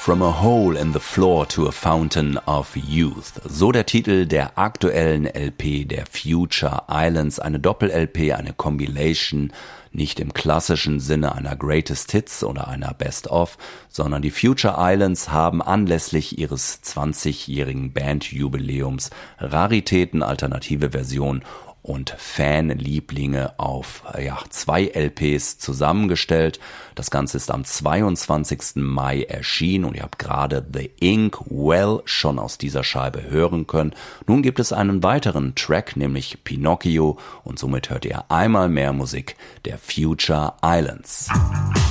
From a Hole in the Floor to a Fountain of Youth. So der Titel der aktuellen LP der Future Islands. Eine Doppel-LP, eine Compilation, nicht im klassischen Sinne einer Greatest Hits oder einer Best-of, sondern die Future Islands haben anlässlich ihres 20-jährigen Bandjubiläums Raritäten, alternative Versionen und Fanlieblinge auf 2 LPs zusammengestellt. Das Ganze ist am 22. Mai erschienen und ihr habt gerade The Ink Well schon aus dieser Scheibe hören können. Nun gibt es einen weiteren Track, nämlich Pinocchio, und somit hört ihr einmal mehr Musik der Future Islands.